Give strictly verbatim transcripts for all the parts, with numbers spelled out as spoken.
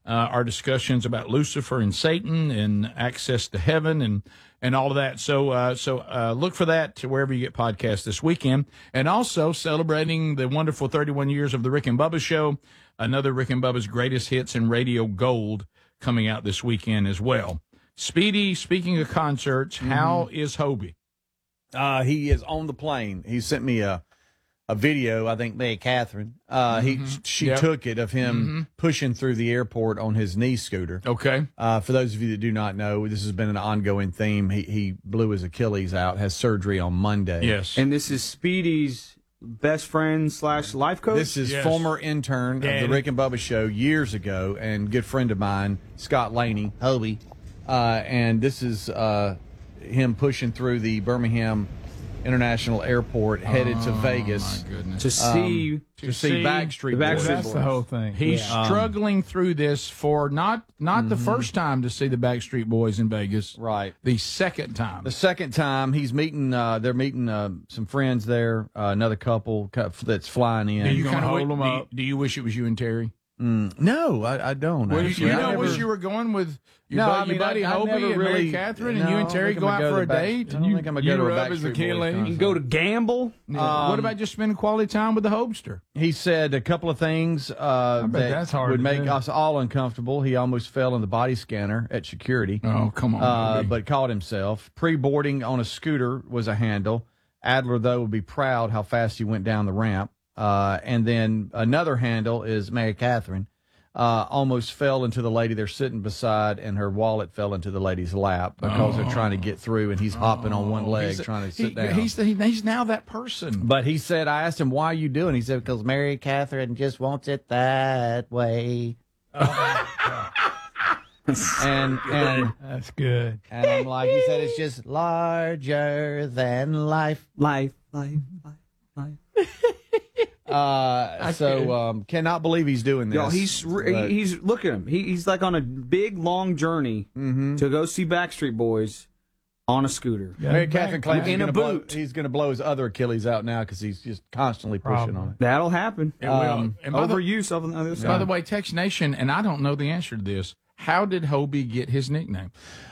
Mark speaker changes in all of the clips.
Speaker 1: uh, our discussions about Lucifer and Satan and access to heaven and, and all of that. So uh, so uh, look for that to wherever you get podcasts this weekend. And also celebrating the wonderful thirty-one years of the Rick and Bubba Show, another Rick and Bubba's Greatest Hits and Radio Gold coming out this weekend as well. Speedy, speaking of concerts, mm-hmm. how is Hobie?
Speaker 2: Uh, he is on the plane. He sent me a a video, I think, Mary Catherine. Uh, mm-hmm. he She yep. took it of him mm-hmm. pushing through the airport on his knee scooter.
Speaker 1: Okay.
Speaker 2: Uh, for those of you that do not know, this has been an ongoing theme. He, he blew his Achilles out, has surgery on Monday.
Speaker 1: Yes.
Speaker 3: And this is Speedy's best friend slash life coach?
Speaker 2: This is
Speaker 1: yes.
Speaker 2: former intern
Speaker 1: Daddy.
Speaker 2: of the Rick and Bubba Show years ago and good friend of mine, Scott Laney, Hobie. Uh, and this is uh, him pushing through the Birmingham International Airport headed
Speaker 1: oh,
Speaker 2: to Vegas
Speaker 1: my goodness.
Speaker 3: to see
Speaker 2: um, to,
Speaker 3: to
Speaker 2: see,
Speaker 3: see
Speaker 2: Backstreet
Speaker 3: the
Speaker 2: Boys.
Speaker 3: Backstreet
Speaker 4: That's
Speaker 3: Boys.
Speaker 4: the whole thing.
Speaker 1: He's
Speaker 2: Yeah.
Speaker 1: struggling through this for not not the first time to see the Backstreet Boys in Vegas.
Speaker 2: Right.
Speaker 1: The second time.
Speaker 2: The second time he's meeting, uh, they're meeting uh, some friends there, uh, another couple that's flying in.
Speaker 1: do you
Speaker 4: gonna
Speaker 1: kinda
Speaker 4: hold
Speaker 1: wi-
Speaker 4: them
Speaker 1: do you-
Speaker 4: up?
Speaker 1: Do you wish it was you and Terry?
Speaker 2: Mm, no, I, I don't.
Speaker 1: Well,
Speaker 2: actually.
Speaker 1: you
Speaker 2: I
Speaker 1: don't
Speaker 2: never-
Speaker 1: wish you were going with your,
Speaker 2: No,
Speaker 1: bu-
Speaker 2: I
Speaker 1: your
Speaker 2: mean,
Speaker 1: buddy
Speaker 2: I- I
Speaker 1: Hobie
Speaker 2: never
Speaker 1: and Mary
Speaker 2: really-
Speaker 1: Catherine, and
Speaker 2: no,
Speaker 1: you
Speaker 2: I
Speaker 1: and
Speaker 2: don't
Speaker 1: Terry
Speaker 2: think
Speaker 1: go
Speaker 2: I'm
Speaker 1: out
Speaker 2: gonna
Speaker 1: for
Speaker 2: go
Speaker 1: a
Speaker 2: to the
Speaker 1: date?
Speaker 2: Back- I don't think I'm gonna go to a
Speaker 4: You rub as a
Speaker 2: Backstreet
Speaker 4: kid
Speaker 2: Boys
Speaker 4: lady.
Speaker 3: You can go to gamble.
Speaker 1: Yeah. what
Speaker 2: Um,
Speaker 1: about just spending quality time with the Hobster?
Speaker 2: He said a couple of things uh,
Speaker 4: bet
Speaker 2: that
Speaker 4: that's hard
Speaker 2: would
Speaker 4: to
Speaker 2: make
Speaker 4: do.
Speaker 2: us all uncomfortable. He almost fell in the body scanner at security.
Speaker 1: Oh, come on.
Speaker 2: Uh,
Speaker 1: Hobie.
Speaker 2: but caught himself. Pre-boarding on a scooter was a handle. Adler, though, would be proud how fast he went down the ramp. Uh, and then another handle is Mary Catherine. Uh, almost fell into the lady they're sitting beside, and her wallet fell into the lady's lap because they're trying to get through, and he's hopping on one leg
Speaker 1: He's a-
Speaker 2: trying to sit
Speaker 1: he-
Speaker 2: down.
Speaker 1: He's, the, he's now that person.
Speaker 2: But he said, I asked him, why are you doing? He said, because Mary Catherine just wants it that way. and and
Speaker 4: That's good.
Speaker 2: and I'm like, he said, it's just larger than life.
Speaker 3: Life, life, life, life.
Speaker 2: Uh, so um, cannot believe he's doing this.
Speaker 3: Yo, he's re-
Speaker 2: but-
Speaker 3: he's look at him. He, he's like on a big long journey
Speaker 2: Mhm.
Speaker 3: to go see Backstreet Boys on a scooter.
Speaker 4: Yeah,
Speaker 2: Mary
Speaker 4: back-
Speaker 2: Catherine claims he's
Speaker 3: in a
Speaker 2: gonna blow,
Speaker 3: boot.
Speaker 2: he's going to blow his other Achilles out now because he's just constantly pushing
Speaker 4: Probably.
Speaker 2: on it.
Speaker 3: That'll happen.
Speaker 1: It will.
Speaker 2: Um,
Speaker 1: And by the-
Speaker 3: Overuse of the other
Speaker 1: By
Speaker 3: side.
Speaker 1: the way, Text Nation, and I don't know the answer to this. How did Hobie get his nickname?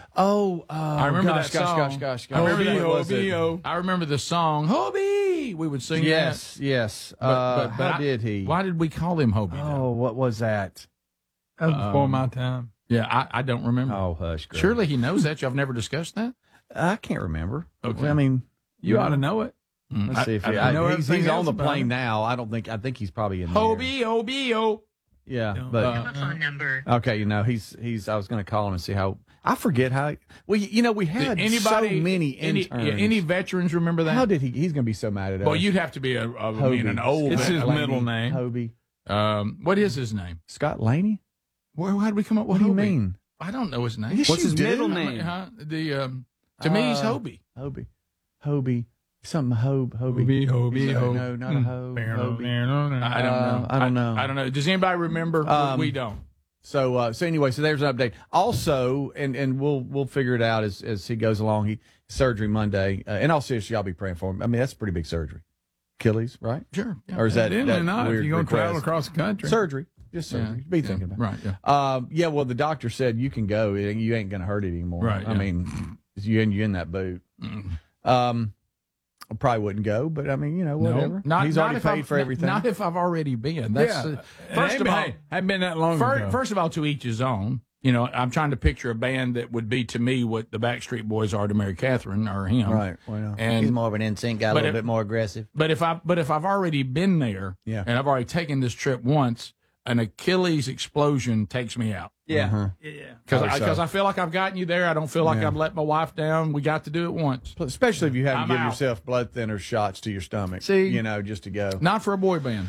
Speaker 2: Oh, uh,
Speaker 1: I remember
Speaker 2: gosh,
Speaker 1: that
Speaker 2: gosh,
Speaker 1: song.
Speaker 2: gosh, gosh, gosh.
Speaker 1: I remember
Speaker 2: What
Speaker 1: that.
Speaker 2: was it?
Speaker 1: Hobie, oh. I remember the song Hobie. We would sing
Speaker 2: Yes, yes.
Speaker 1: that.
Speaker 2: uh, how
Speaker 1: I-
Speaker 2: did he?
Speaker 1: Why did we call him Hobie? then?
Speaker 2: Oh, what was that?
Speaker 4: That was before
Speaker 1: Um,
Speaker 4: my time.
Speaker 1: Yeah, I, I don't remember.
Speaker 2: Oh, hush. Greg.
Speaker 1: Surely he knows that. Y'all never discussed that.
Speaker 2: I can't remember.
Speaker 1: Okay.
Speaker 2: I mean,
Speaker 4: You ought to know it.
Speaker 1: Mm,
Speaker 2: let's
Speaker 1: I-
Speaker 2: see if
Speaker 1: I
Speaker 2: he,
Speaker 1: don't
Speaker 2: I,
Speaker 4: know
Speaker 2: he's,
Speaker 4: everything
Speaker 2: he's on
Speaker 4: else
Speaker 2: the
Speaker 4: about
Speaker 2: plane
Speaker 4: him.
Speaker 2: now. I don't think. I think he's probably in there.
Speaker 1: Hobie, Hobie, oh.
Speaker 2: Yeah,
Speaker 4: Yeah.
Speaker 2: but
Speaker 1: Uh,
Speaker 5: Telephone number.
Speaker 2: okay, you know, he's he's. I was going to call him and see how. I forget how. Well, you know, we had
Speaker 1: Did anybody,
Speaker 2: so many
Speaker 1: any,
Speaker 2: interns.
Speaker 1: yeah, any veterans remember that?
Speaker 2: how did he? He's going to be so mad at us.
Speaker 1: Well, you'd have to be a, a I mean, an
Speaker 2: Hobie.
Speaker 1: old.
Speaker 4: It's
Speaker 1: vet-
Speaker 4: his
Speaker 1: like-
Speaker 4: middle name.
Speaker 2: Hobie.
Speaker 1: Um, what is his name?
Speaker 2: Scott Laney.
Speaker 1: Where? How did we come up
Speaker 2: What
Speaker 1: with
Speaker 2: do you
Speaker 1: Hobie?
Speaker 2: mean?
Speaker 1: I don't know his name.
Speaker 2: Yes,
Speaker 3: What's
Speaker 2: you
Speaker 3: his
Speaker 2: do.
Speaker 3: middle
Speaker 1: I mean,
Speaker 3: name?
Speaker 1: huh? The um, to me, he's
Speaker 2: Uh,
Speaker 1: Hobie.
Speaker 2: Hobie. Hobie. Something Hobe. Hobie.
Speaker 4: Hobie, Hobie,
Speaker 2: No,
Speaker 4: Hobie.
Speaker 2: no, not a Hobe. Hobie.
Speaker 1: I don't
Speaker 2: Uh,
Speaker 1: know.
Speaker 2: I don't know.
Speaker 1: I, don't know. Does anybody remember?
Speaker 2: Um,
Speaker 1: we don't.
Speaker 2: So, uh, so anyway, so there's an update. Also, and, and we'll we'll figure it out as, as he goes along. He surgery Monday. Uh, in all seriousness, y'all be praying for him. I mean, that's a pretty big surgery. Achilles, right?
Speaker 1: Sure. Yeah.
Speaker 2: Or is that,
Speaker 4: Evidently
Speaker 2: that
Speaker 4: not. If
Speaker 2: weird
Speaker 4: you're going to travel
Speaker 2: request?
Speaker 4: across the country.
Speaker 2: Surgery, just surgery.
Speaker 1: Yeah.
Speaker 2: Be
Speaker 1: Yeah.
Speaker 2: thinking about it.
Speaker 1: Right. Yeah.
Speaker 2: Um, yeah. Well, the doctor said you can go. You ain't gonna hurt it anymore.
Speaker 1: Right,
Speaker 2: I
Speaker 1: yeah.
Speaker 2: mean, you in you in that boot.
Speaker 1: Mm.
Speaker 2: Um, I probably wouldn't go, but I mean, you know, whatever.
Speaker 1: Not,
Speaker 2: He's
Speaker 1: not
Speaker 2: already
Speaker 1: if
Speaker 2: paid
Speaker 1: I've-
Speaker 2: for
Speaker 1: not-
Speaker 2: everything.
Speaker 1: Not if I've already been. That's
Speaker 4: Yeah.
Speaker 1: uh, first of all.
Speaker 4: Hey, hadn't been that long
Speaker 1: First,
Speaker 4: ago.
Speaker 1: first of all, to each his own. You know, I'm trying to picture a band that would be to me what the Backstreet Boys are to Mary Catherine or him.
Speaker 2: right. Well,
Speaker 1: And-
Speaker 2: he's more of an N Sync guy, a
Speaker 1: but
Speaker 2: little
Speaker 1: if-
Speaker 2: bit more aggressive.
Speaker 1: But if I but if I've already been there,
Speaker 2: Yeah.
Speaker 1: and I've already taken this trip once, an Achilles explosion takes me out.
Speaker 3: Yeah.
Speaker 2: Uh-huh.
Speaker 3: Yeah.
Speaker 1: Because
Speaker 2: Probably
Speaker 1: I,
Speaker 2: so.
Speaker 1: 'cause I feel like I've gotten you there. I don't feel like
Speaker 2: Yeah.
Speaker 1: I've let my wife down. We got to do it once.
Speaker 2: Especially if you haven't
Speaker 1: I'm
Speaker 2: given
Speaker 1: out.
Speaker 2: yourself blood thinner shots to your stomach.
Speaker 1: See?
Speaker 2: you know, just to go.
Speaker 1: Not for a boy band.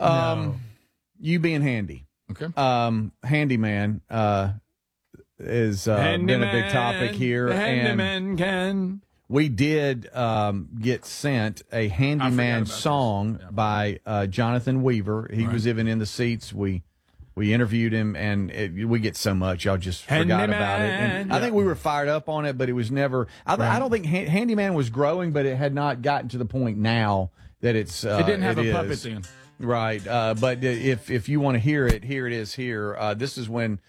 Speaker 2: Um, you being handy,
Speaker 1: Okay.
Speaker 2: um, handyman, uh, is uh, been a big topic here,
Speaker 4: The
Speaker 2: and
Speaker 4: handyman can.
Speaker 2: we did um, get sent a handyman
Speaker 1: about
Speaker 2: song
Speaker 1: this. Yeah.
Speaker 2: by uh, Jonathan Weaver. He
Speaker 1: Right.
Speaker 2: was even in the seats. We we interviewed him, and it, we get so much, y'all just forgot about it. And
Speaker 4: Handyman.
Speaker 2: I think we were fired up on it, but it was never. I, th- I don't think Han- handyman was growing, but it had not gotten to the point now that it's. Uh,
Speaker 1: it didn't have a
Speaker 2: is.
Speaker 1: puppet then.
Speaker 2: Right, uh, but if if you want to hear it, here it is. Here, uh, this is when